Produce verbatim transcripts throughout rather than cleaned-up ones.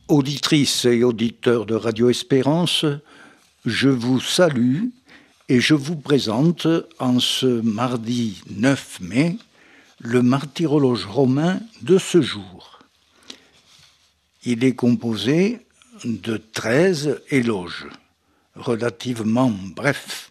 Auditrices et auditeurs de Radio Espérance, je vous salue et je vous présente en ce mardi neuf mai le martyrologe romain de ce jour. Il est composé de treize éloges, relativement brefs,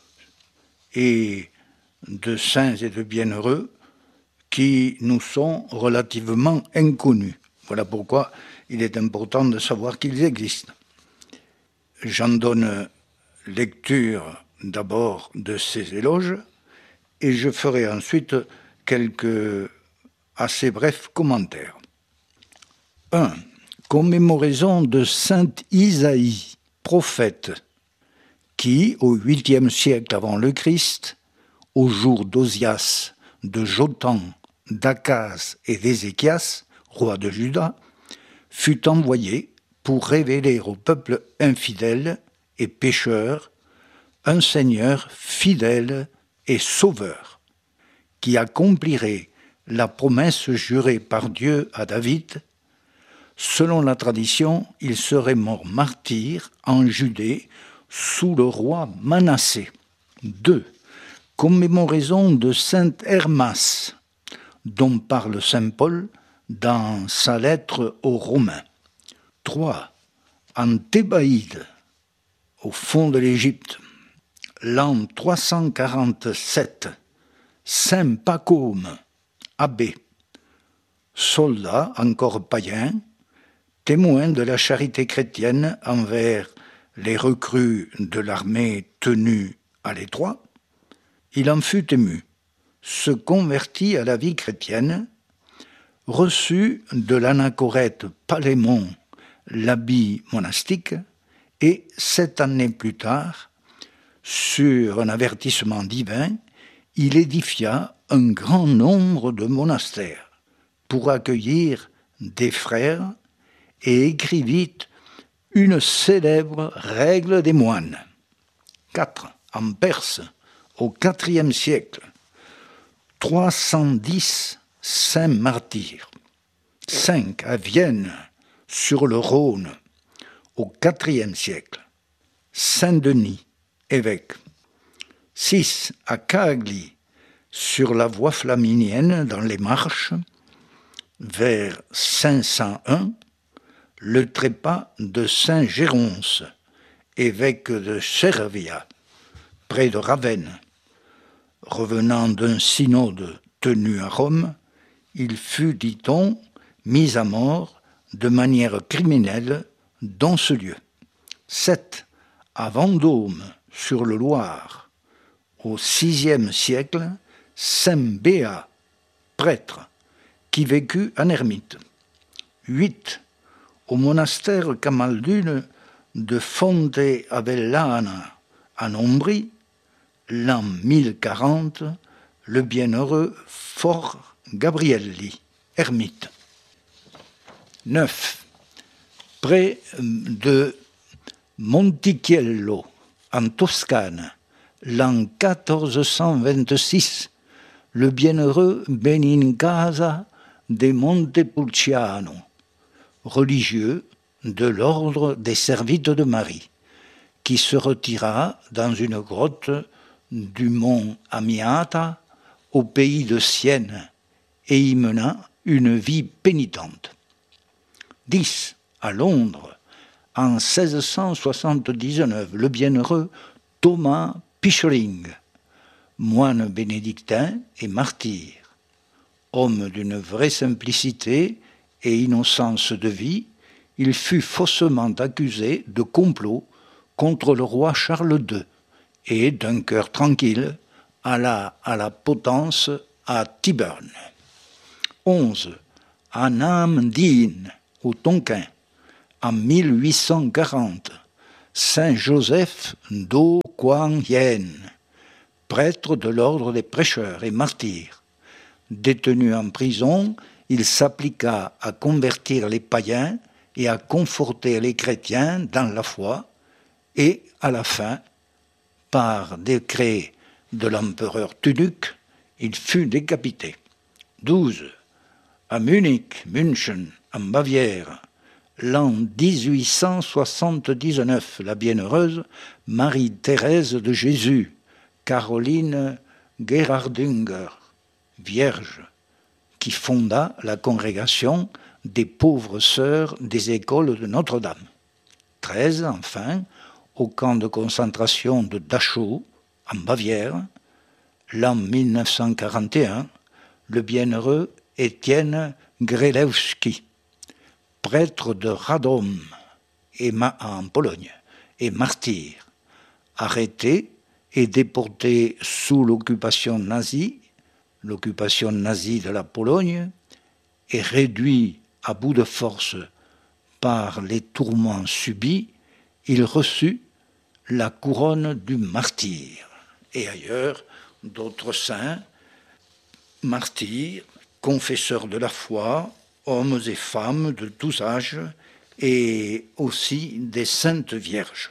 et de saints et de bienheureux qui nous sont relativement inconnus. Voilà pourquoi il est important de savoir qu'ils existent. J'en donne lecture d'abord de ces éloges et je ferai ensuite quelques assez brefs commentaires. un. Commémoraison de saint Isaïe, prophète, qui, au huitième siècle avant le Christ, au jour d'Osias, de Jotham, d'Akaz et d'Ézéchias, roi de Juda, fut envoyé pour révéler au peuple infidèle et pécheur un Seigneur fidèle et sauveur, qui accomplirait la promesse jurée par Dieu à David. Selon la tradition, il serait mort martyr en Judée sous le roi Manassé. deux. Commémoraison de saint Hermas, dont parle saint Paul dans sa lettre aux Romains. trois. En Thébaïde, au fond de l'Égypte, l'an trois cent quarante-sept, saint Pacôme, abbé, soldat encore païen, témoin de la charité chrétienne envers les recrues de l'armée tenue à l'étroit, il en fut ému, se convertit à la vie chrétienne, reçut de l'anachorète Palémon l'habit monastique et, sept années plus tard, sur un avertissement divin, il édifia un grand nombre de monastères pour accueillir des frères et écrivit une célèbre règle des moines. quatre. En Perse, au quatrième siècle, trois cent dix saints martyrs. cinq. À Vienne, sur le Rhône, au quatrième siècle, saint Denis, évêque. six. À Cagli, sur la voie flaminienne, dans les Marches, vers cinq cent un, le trépas de saint Géronce, évêque de Cervia, près de Ravenne. Revenant d'un synode tenu à Rome, il fut, dit-on, mis à mort de manière criminelle dans ce lieu. sept. À Vendôme, sur le Loir, au sixième siècle, saint Béat, prêtre, qui vécut en ermite. huit. Au monastère camaldune de Fonte Avellana, en Ombrie, l'an mille quarante, le bienheureux Fort Gabrielli, ermite. neuf. Près de Montichiello, en Toscane, l'an quatorze cent vingt-six, le bienheureux Benincasa de Montepulciano, religieux de l'ordre des Servites de Marie, qui se retira dans une grotte du mont Amiata, au pays de Sienne, et y mena une vie pénitente. dix. À Londres, en seize cent soixante-dix-neuf, le bienheureux Thomas Pickering, moine bénédictin et martyr, homme d'une vraie simplicité et innocence de vie, il fut faussement accusé de complot contre le roi Charles deux et, d'un cœur tranquille, alla à la potence à Tyburn. onze. À Nam Dinh, au Tonkin, en mille huit cent quarante, saint Joseph Do Quang Yen, prêtre de l'ordre des prêcheurs et martyrs. Détenu en prison, il s'appliqua à convertir les païens et à conforter les chrétiens dans la foi, et à la fin, par décret de l'empereur Tuduc, il fut décapité. douze. À Munich, München, en Bavière, l'an dix-huit cent soixante-dix-neuf, la bienheureuse Marie-Thérèse de Jésus, Caroline Gerhardinger, vierge, qui fonda la congrégation des pauvres sœurs des écoles de Notre-Dame. treize, enfin, au camp de concentration de Dachau, en Bavière, l'an mille neuf cent quarante et un, le bienheureux Étienne Grelewski, prêtre de Radom et ma- en Pologne, et martyr, arrêté et déporté sous l'occupation nazie, l'occupation nazie de la Pologne, et réduit à bout de force par les tourments subis, il reçut la couronne du martyr. Et ailleurs, d'autres saints, martyrs, confesseurs de la foi, hommes et femmes de tous âges, et aussi des saintes vierges.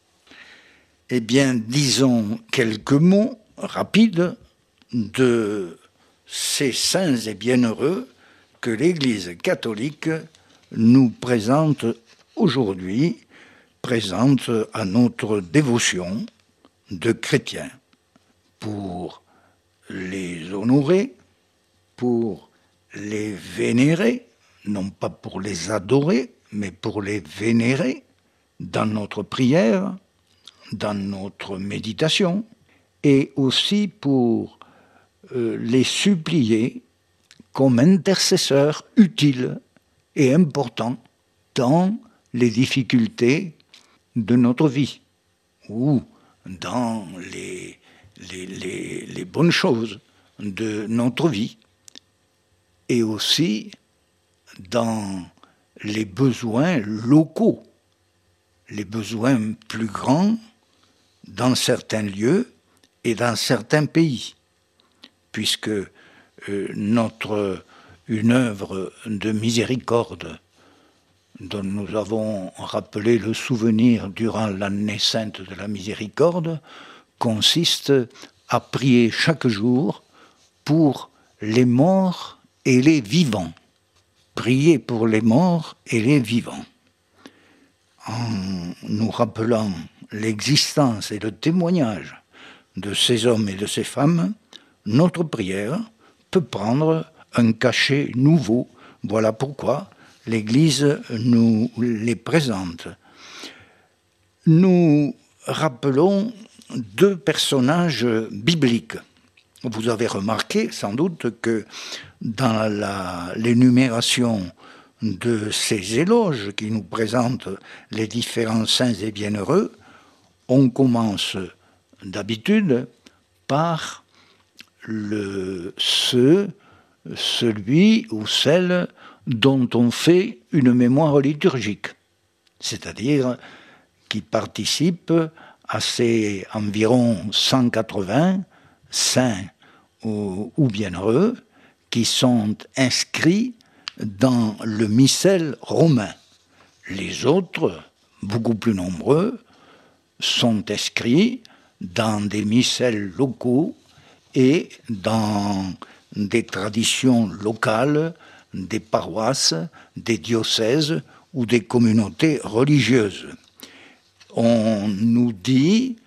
Eh bien, disons quelques mots rapides de ces saints et bienheureux que l'Église catholique nous présente aujourd'hui, présente à notre dévotion de chrétiens, pour les honorer, pour les vénérer, non pas pour les adorer, mais pour les vénérer dans notre prière, dans notre méditation, et aussi pour euh, les supplier comme intercesseurs utiles et importants dans les difficultés de notre vie ou dans les, les, les, les bonnes choses de notre vie, et aussi dans les besoins locaux, les besoins plus grands dans certains lieux et dans certains pays, puisque euh, notre, une œuvre de miséricorde dont nous avons rappelé le souvenir durant l'année sainte de la miséricorde consiste à prier chaque jour pour les morts et les vivants. Prier pour les morts et les vivants. En nous rappelant l'existence et le témoignage de ces hommes et de ces femmes, notre prière peut prendre un cachet nouveau. Voilà pourquoi l'Église nous les présente. Nous rappelons deux personnages bibliques. Vous avez remarqué sans doute que dans la, l'énumération de ces éloges qui nous présentent les différents saints et bienheureux, on commence d'habitude par le, ce, celui ou celle dont on fait une mémoire liturgique, c'est-à-dire qui participe à ces environ cent quatre-vingts saints ou, ou bienheureux qui sont inscrits dans le missel romain. Les autres, beaucoup plus nombreux, sont inscrits dans des missels locaux et dans des traditions locales, des paroisses, des diocèses ou des communautés religieuses. On nous dit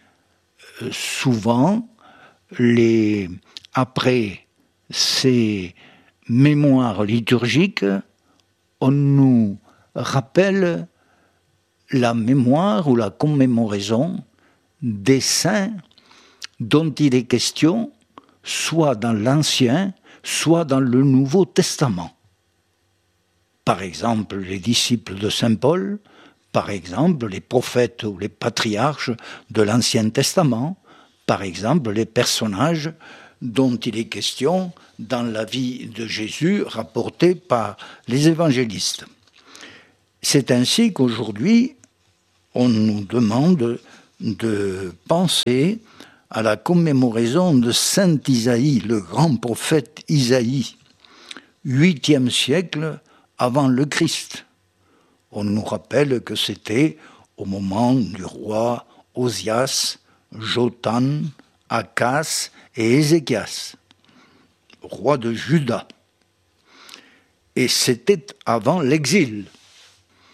souvent, les, après ces mémoires liturgiques, on nous rappelle la mémoire ou la commémoraison des saints dont il est question, soit dans l'Ancien, soit dans le Nouveau Testament. Par exemple, les disciples de Saint Paul, par exemple, les prophètes ou les patriarches de l'Ancien Testament, par exemple, les personnages dont il est question dans la vie de Jésus rapportée par les évangélistes. C'est ainsi qu'aujourd'hui, on nous demande de penser à la commémoraison de Saint Isaïe, le grand prophète Isaïe, huitième siècle avant le Christ. On nous rappelle que c'était au moment du roi Osias, Jotham, Achaz et Ézéchias, roi de Juda. Et c'était avant l'exil.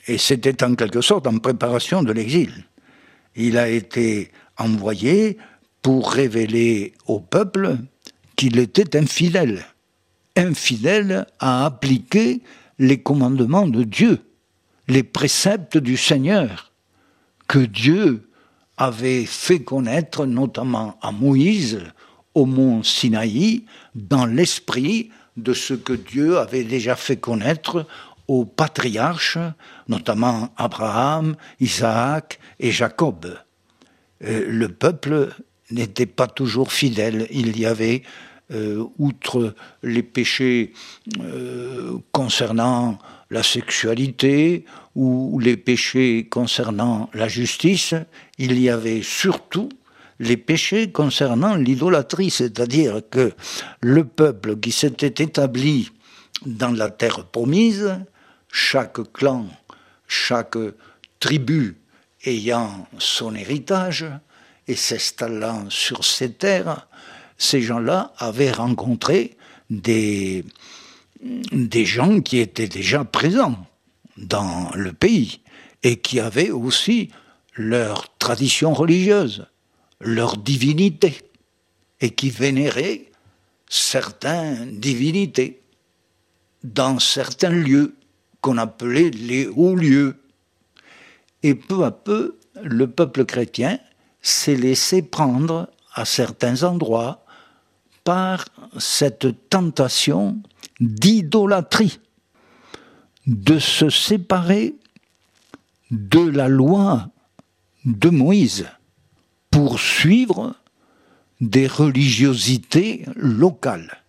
Et c'était en quelque sorte en préparation de l'exil. Il a été envoyé pour révéler au peuple qu'il était infidèle. Infidèle à appliquer les commandements de Dieu, les préceptes du Seigneur, que Dieu avait fait connaître notamment à Moïse, au mont Sinaï, dans l'esprit de ce que Dieu avait déjà fait connaître aux patriarches, notamment Abraham, Isaac et Jacob. Euh, le peuple n'était pas toujours fidèle. Il y avait, euh, outre les péchés euh, concernant la sexualité ou les péchés concernant la justice, il y avait surtout les péchés concernant l'idolâtrie, c'est-à-dire que le peuple qui s'était établi dans la terre promise, chaque clan, chaque tribu ayant son héritage et s'installant sur ces terres, ces gens-là avaient rencontré des, des gens qui étaient déjà présents dans le pays et qui avaient aussi leur tradition religieuse, leur divinité, et qui vénéraient certaines divinités dans certains lieux qu'on appelait les hauts lieux. Et peu à peu, le peuple chrétien s'est laissé prendre à certains endroits par cette tentation d'idolâtrie, de se séparer de la loi de Moïse pour suivre des religiosités locales.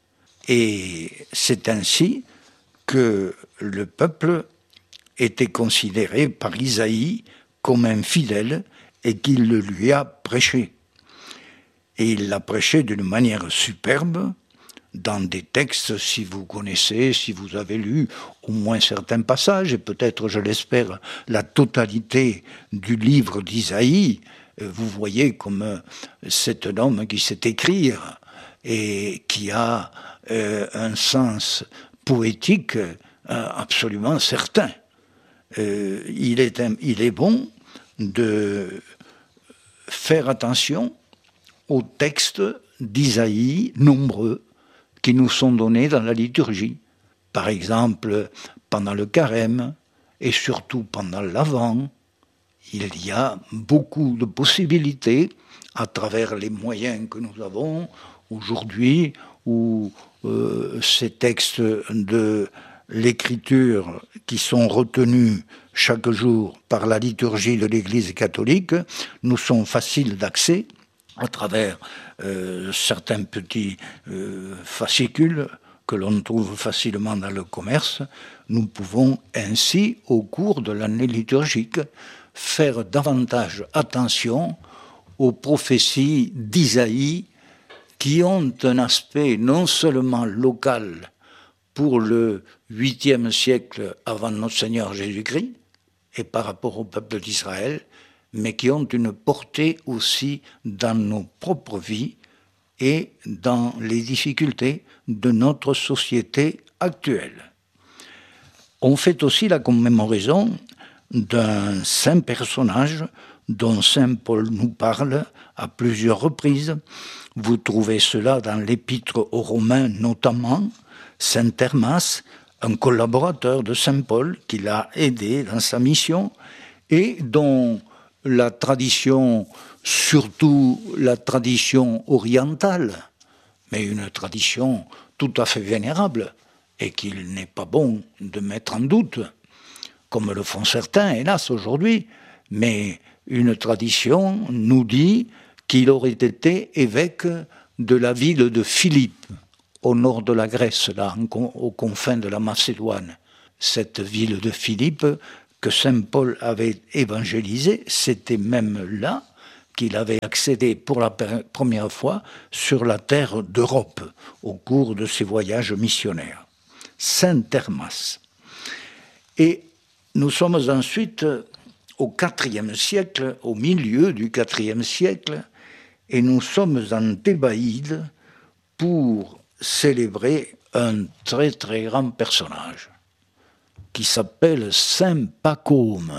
Et c'est ainsi que le peuple était considéré par Isaïe comme infidèle et qu'il le lui a prêché. Et il l'a prêché d'une manière superbe, dans des textes, si vous connaissez, si vous avez lu au moins certains passages, et peut-être, je l'espère, la totalité du livre d'Isaïe, vous voyez comme c'est un homme qui sait écrire et qui a euh, un sens poétique euh, absolument certain. Euh, il est, il est bon de faire attention aux textes d'Isaïe nombreux qui nous sont donnés dans la liturgie. Par exemple, pendant le carême et surtout pendant l'Avent, il y a beaucoup de possibilités à travers les moyens que nous avons aujourd'hui, où euh, ces textes de l'Écriture qui sont retenus chaque jour par la liturgie de l'Église catholique nous sont faciles d'accès à travers euh, certains petits euh, fascicules que l'on trouve facilement dans le commerce. Nous pouvons ainsi, au cours de l'année liturgique, faire davantage attention aux prophéties d'Isaïe qui ont un aspect non seulement local pour le huitième siècle avant notre Seigneur Jésus-Christ et par rapport au peuple d'Israël, mais qui ont une portée aussi dans nos propres vies et dans les difficultés de notre société actuelle. On fait aussi la commémoration d'un saint personnage dont saint Paul nous parle à plusieurs reprises. Vous trouvez cela dans l'épître aux Romains notamment, saint Hermas, un collaborateur de saint Paul qui l'a aidé dans sa mission et dont la tradition, surtout la tradition orientale, mais une tradition tout à fait vénérable et qu'il n'est pas bon de mettre en doute, comme le font certains, hélas, aujourd'hui, mais une tradition nous dit qu'il aurait été évêque de la ville de Philippe, au nord de la Grèce, là, aux confins de la Macédoine. Cette ville de Philippe que saint Paul avait évangélisée, c'était même là qu'il avait accédé pour la première fois sur la terre d'Europe, au cours de ses voyages missionnaires. Saint Hermas. Et nous sommes ensuite au quatrième siècle, au milieu du quatrième siècle, et nous sommes en Thébaïde pour célébrer un très très grand personnage. qui s'appelle Saint Pacôme.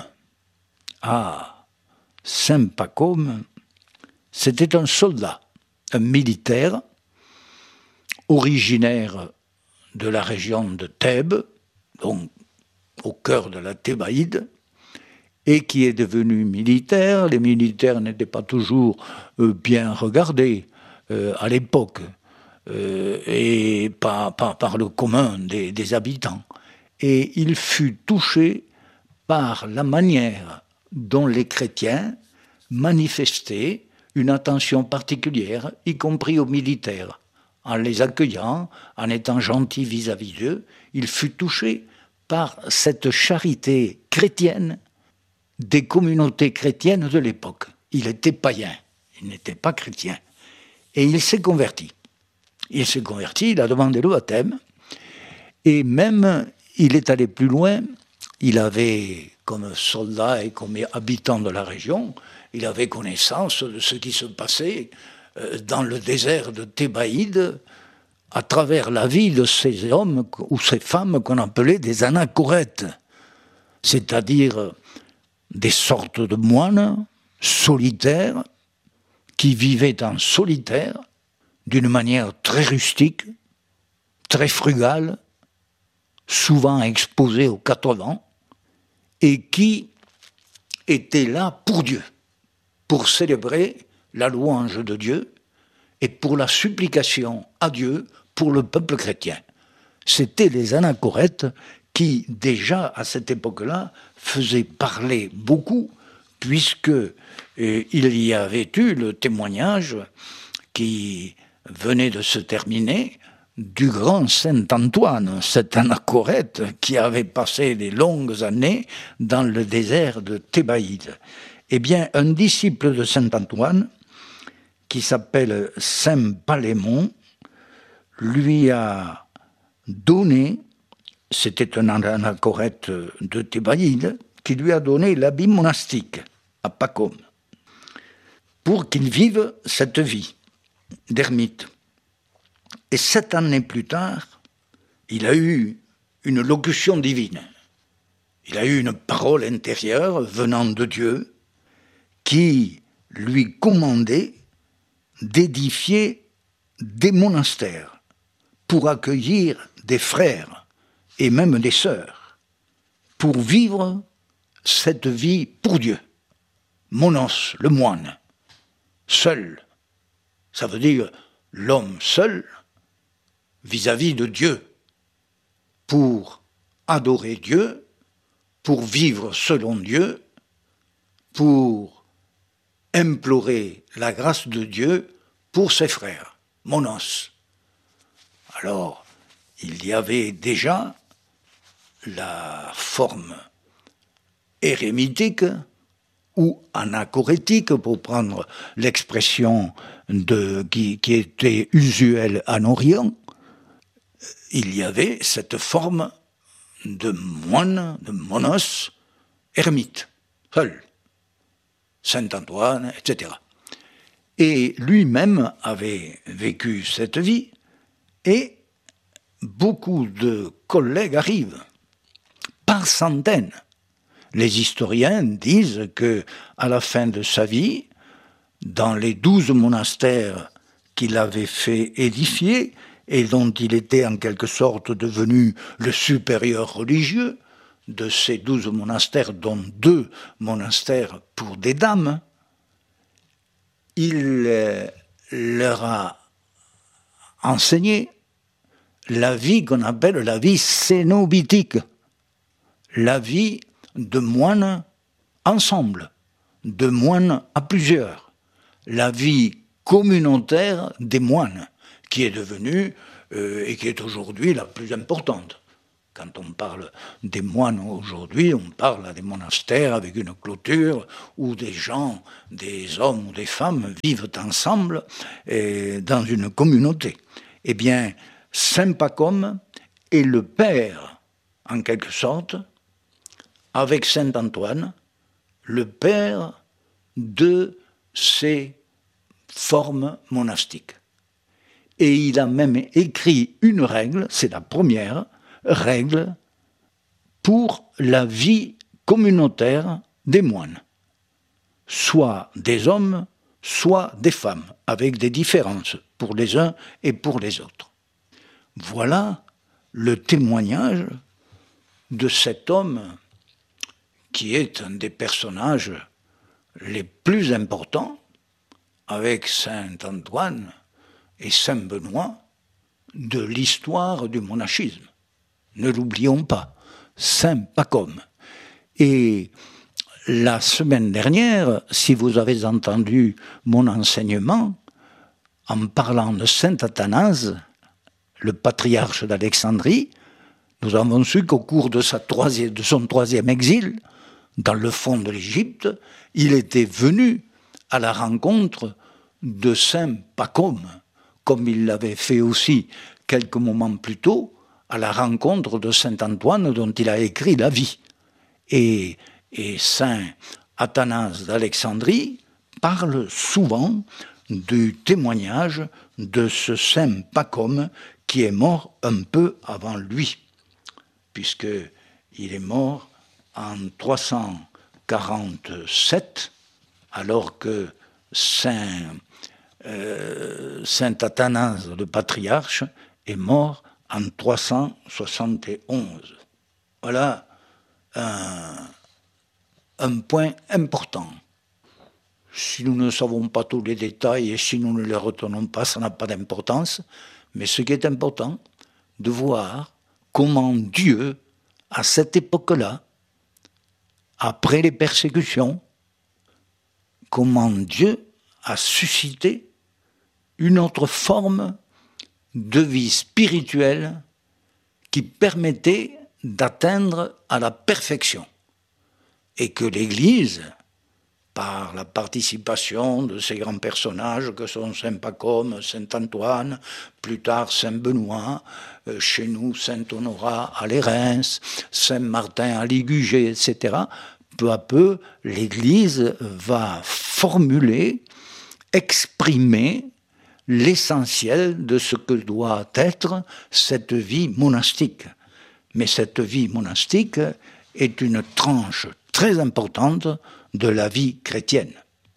Ah, Saint Pacôme, c'était un soldat, un militaire, originaire de la région de Thèbes, donc au cœur de la Thébaïde, et qui est devenu militaire. Les militaires n'étaient pas toujours euh, bien regardés euh, à l'époque, euh, et par, par, par le commun des, des habitants. Et il fut touché par la manière dont les chrétiens manifestaient une attention particulière, y compris aux militaires. En les accueillant, en étant gentil vis-à-vis d'eux, il fut touché par cette charité chrétienne des communautés chrétiennes de l'époque. Il était païen, il n'était pas chrétien. Et il s'est converti. Il s'est converti, il a demandé le baptême, et même il est allé plus loin. Il avait, comme soldat et comme habitant de la région, il avait connaissance de ce qui se passait dans le désert de Thébaïde, à travers la vie de ces hommes ou ces femmes qu'on appelait des anachorètes, c'est-à-dire des sortes de moines solitaires qui vivaient en solitaire d'une manière très rustique, très frugale, souvent exposés aux quatre vents, et qui étaient là pour Dieu, pour célébrer la louange de Dieu et pour la supplication à Dieu pour le peuple chrétien. C'étaient les anachorètes qui, déjà à cette époque-là, faisaient parler beaucoup, puisque euh, il y avait eu le témoignage qui venait de se terminer du grand saint Antoine, cet anachorète qui avait passé des longues années dans le désert de Thébaïde. Eh bien, un disciple de saint Antoine, qui s'appelle saint Palémon, lui a donné, c'était un anachorète de Thébaïde, qui lui a donné l'habit monastique à Pacôme, pour qu'il vive cette vie d'ermite. Et sept années plus tard, il a eu une locution divine. Il a eu une parole intérieure venant de Dieu qui lui commandait d'édifier des monastères pour accueillir des frères et même des sœurs, pour vivre cette vie pour Dieu. Monos, le moine, seul, ça veut dire l'homme seul, vis-à-vis de Dieu, pour adorer Dieu, pour vivre selon Dieu, pour implorer la grâce de Dieu pour ses frères, monos. Alors, il y avait déjà la forme érémitique ou anachorétique, pour prendre l'expression de, qui, qui était usuelle en Orient. Il y avait cette forme de moine, de monos, ermite, seul, saint Antoine, et cetera. Et lui-même avait vécu cette vie, et beaucoup de collègues arrivent, par centaines. Les historiens disent que, à la fin de sa vie, dans les douze monastères qu'il avait fait édifier, et dont il était en quelque sorte devenu le supérieur religieux de ces douze monastères, dont deux monastères pour des dames, il leur a enseigné la vie qu'on appelle la vie cénobitique, la vie de moines ensemble, de moines à plusieurs, la vie communautaire des moines, qui est devenue euh, et qui est aujourd'hui la plus importante. Quand on parle des moines aujourd'hui, on parle des monastères avec une clôture où des gens, des hommes ou des femmes vivent ensemble et dans une communauté. Eh bien, saint Pacôme est le père, en quelque sorte, avec saint Antoine, le père de ces formes monastiques. Et il a même écrit une règle, c'est la première règle pour la vie communautaire des moines, soit des hommes, soit des femmes, avec des différences pour les uns et pour les autres. Voilà le témoignage de cet homme qui est un des personnages les plus importants, avec saint Antoine et saint Benoît, de l'histoire du monachisme. Ne l'oublions pas, saint Pacôme. Et la semaine dernière, si vous avez entendu mon enseignement, en parlant de saint Athanase, le patriarche d'Alexandrie, nous avons su qu'au cours de, sa troisième, de son troisième exil, dans le fond de l'Égypte, il était venu à la rencontre de saint Pacôme, comme il l'avait fait aussi quelques moments plus tôt, à la rencontre de saint Antoine dont il a écrit la vie. Et, et saint Athanase d'Alexandrie parle souvent du témoignage de ce saint Pacôme qui est mort un peu avant lui, puisqu'il est mort en trois cent quarante-sept, alors que saint, euh, saint Athanase, le patriarche, est mort en trois cent soixante et onze. Voilà un, un point important. Si nous ne savons pas tous les détails et si nous ne les retenons pas, ça n'a pas d'importance. Mais ce qui est important, de voir comment Dieu, à cette époque-là, après les persécutions, comment Dieu a suscité une autre forme de vie spirituelle qui permettait d'atteindre à la perfection. Et que l'Église, par la participation de ces grands personnages que sont saint Pacôme, saint Antoine, plus tard saint Benoît, euh, chez nous saint Honorat à Lérins, saint Martin à Ligugé, et cetera, peu à peu, l'Église va formuler, exprimer l'essentiel de ce que doit être cette vie monastique. Mais cette vie monastique est une tranche très importante de la vie chrétienne.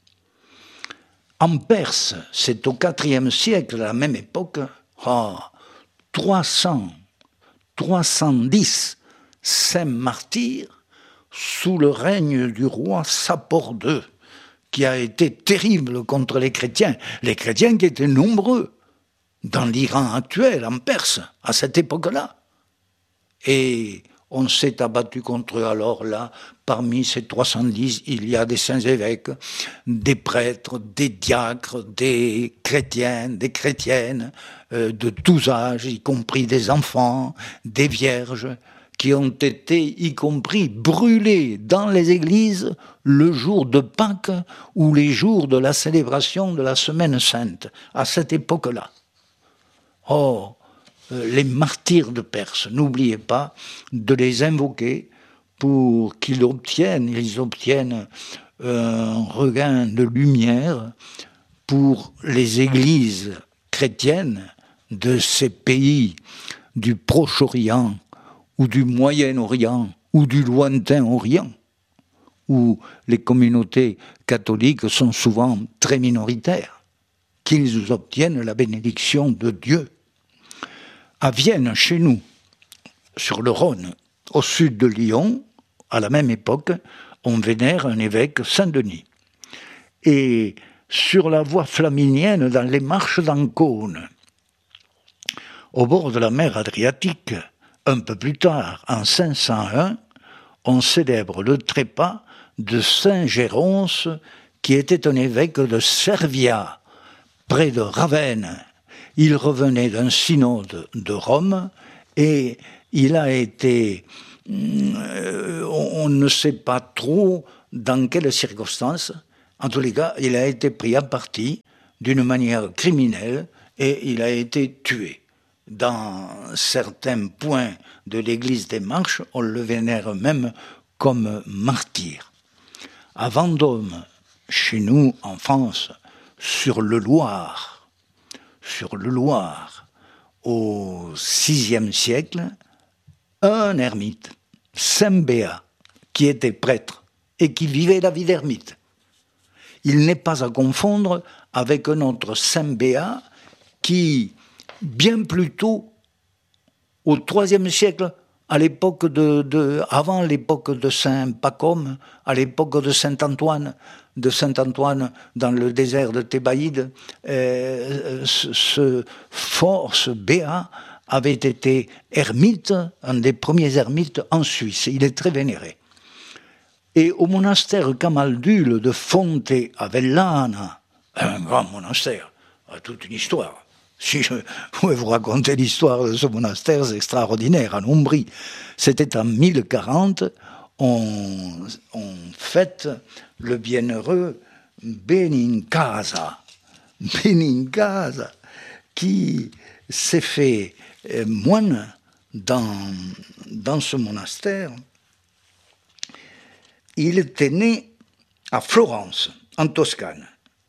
En Perse, c'est au quatrième siècle, à la même époque, oh, trois cents, trois cent dix saints martyrs sous le règne du roi Sapor deux, qui a été terrible contre les chrétiens, les chrétiens qui étaient nombreux dans l'Iran actuel, en Perse, à cette époque-là. Et on s'est abattu contre eux. Alors là, parmi ces trois cent dix, il y a des saints évêques, des prêtres, des diacres, des chrétiens, des chrétiennes, euh, de tous âges, y compris des enfants, des vierges, qui ont été, y compris, brûlés dans les églises le jour de Pâques ou les jours de la célébration de la Semaine Sainte, à cette époque-là. Oh, les martyrs de Perse, n'oubliez pas de les invoquer pour qu'ils obtiennent, ils obtiennent un regain de lumière pour les églises chrétiennes de ces pays du Proche-Orient ou du Moyen-Orient ou du lointain Orient, où les communautés catholiques sont souvent très minoritaires, qu'ils obtiennent la bénédiction de Dieu. À Vienne, chez nous, sur le Rhône, au sud de Lyon, à la même époque, on vénère un évêque Saint-Denis. Et sur la voie flaminienne, dans les marches d'Ancône, au bord de la mer Adriatique, un peu plus tard, en cinq cent un, on célèbre le trépas de Saint Géronce, qui était un évêque de Servia, près de Ravenne. Il revenait d'un synode de Rome et il a été, euh, on, on ne sait pas trop dans quelles circonstances, en tous les cas, il a été pris à partie d'une manière criminelle et il a été tué. Dans certains points de l'église des Marches, on le vénère même comme martyr. À Vendôme, chez nous en France, sur le Loir, sur le Loir, au sixième siècle, un ermite, Saint Béat, qui était prêtre et qui vivait la vie d'ermite. Il n'est pas à confondre avec un autre Saint Béat qui, bien plus tôt, au troisième siècle, à l'époque de, de, avant l'époque de Saint Pacôme, à l'époque de Saint Antoine, de Saint Antoine dans le désert de Thébaïde, euh, ce, ce fort, ce Béat, avait été ermite, un des premiers ermites en Suisse. Il est très vénéré. Et au monastère Camaldule de Fonte Avellana, un grand monastère, a toute une histoire. Si je pouvais vous raconter l'histoire de ce monastère, c'est extraordinaire, en Umbrie. C'était en mille quarante, on, on fête le bienheureux Benincasa. Benincasa, qui s'est fait moine dans, dans ce monastère. Il était né à Florence, en Toscane,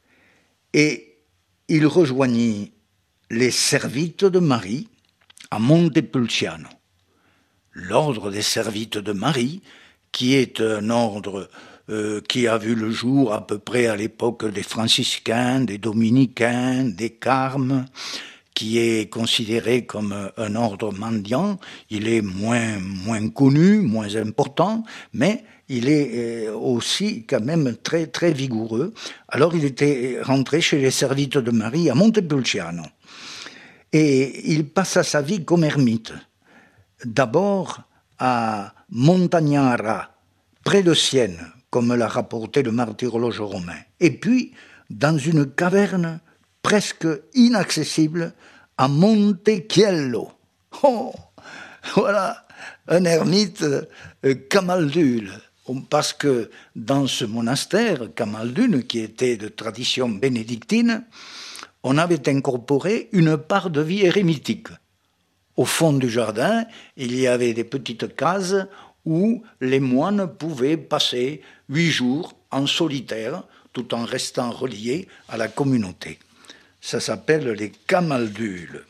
et il rejoignit les Servites de Marie à Montepulciano. L'ordre des Servites de Marie, qui est un ordre euh, qui a vu le jour à peu près à l'époque des franciscains, des dominicains, des carmes, qui est considéré comme un ordre mendiant. Il est moins, moins connu, moins important, mais il est aussi quand même très, très vigoureux. Alors il était rentré chez les Servites de Marie à Montepulciano. Et il passa sa vie comme ermite. D'abord à Montagnara, près de Sienne, comme l'a rapporté le martyrologe romain. Et puis dans une caverne presque inaccessible à Montechiello. Oh, voilà, un ermite euh, camaldule. Parce que dans ce monastère, Camaldule, qui était de tradition bénédictine, on avait incorporé une part de vie érémitique. Au fond du jardin, il y avait des petites cases où les moines pouvaient passer huit jours en solitaire, tout en restant reliés à la communauté. Ça s'appelle les camaldules.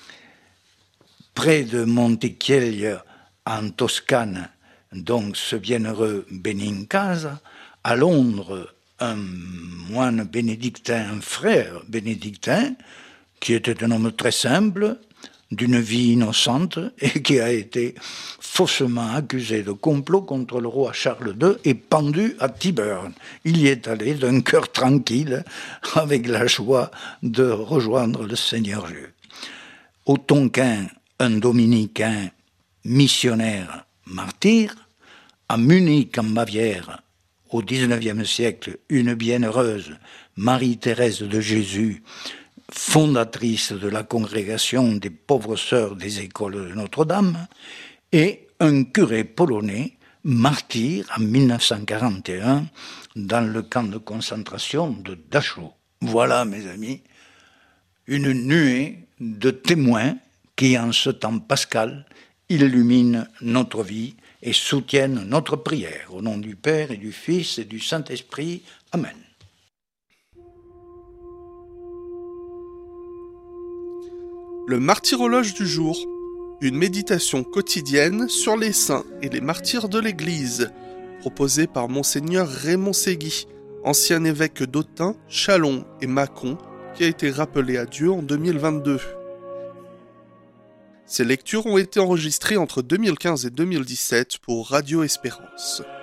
Près de Montechiello, en Toscane, donc ce bienheureux Benincasa, à Londres, un moine bénédictin, un frère bénédictin, qui était un homme très simple, d'une vie innocente, et qui a été faussement accusé de complot contre le roi Charles deux et pendu à Tyburn. Il y est allé d'un cœur tranquille, avec la joie de rejoindre le Seigneur Dieu. Au Tonkin, un dominicain missionnaire martyr, à Munich en Bavière, au dix-neuvième siècle, une bienheureuse Marie-Thérèse de Jésus, fondatrice de la congrégation des pauvres sœurs des écoles de Notre-Dame, et un curé polonais, martyr en mille neuf cent quarante et un, dans le camp de concentration de Dachau. Voilà, mes amis, une nuée de témoins qui, en ce temps pascal, illuminent notre vie et soutiennent notre prière. Au nom du Père et du Fils et du Saint-Esprit. Amen. Le martyrologe du jour, une méditation quotidienne sur les saints et les martyrs de l'Église, proposée par Monseigneur Raymond Ségui, ancien évêque d'Autun, Châlons et Mâcon, qui a été rappelé à Dieu en deux mille vingt-deux. Ces lectures ont été enregistrées entre deux mille quinze et deux mille dix-sept pour Radio Espérance.